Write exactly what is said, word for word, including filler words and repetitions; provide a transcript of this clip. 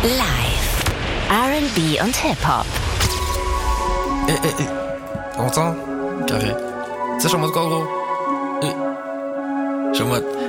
Live. R and B und Hip-Hop. Eh, eh, eh. T'entends? Carré. Ça, je suis en mode quoi, gros? Eh. Je suis en mode.